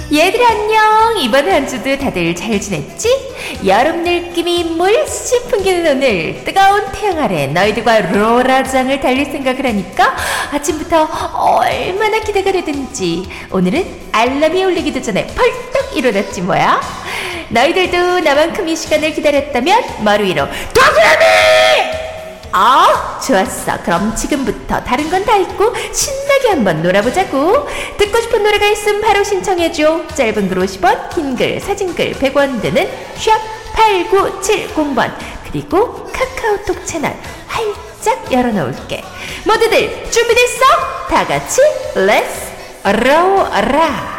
얘들 안녕. 이번 한 주도 다들 잘 지냈지? 여름 느낌이 물씬 풍기는 오늘 뜨거운 태양 아래 너희들과 로라장을 달릴 생각을 하니까 아침부터 얼마나 기대가 되든지 오늘은 알람이 울리기도 전에 벌떡 일어났지 뭐야. 너희들도 나만큼 이 시간을 기다렸다면 머리 위로 동그라미! 좋았어. 그럼 지금부터 다른 건 다 잊고 신나게 한번 놀아보자고. 듣고 싶은 노래가 있으면 바로 신청해줘. 짧은 글 50원, 긴 글, 사진글 100원 드는 샵8970번 그리고 카카오톡 채널 활짝 열어놓을게. 모두들 준비됐어? 다같이 렛츠 로라.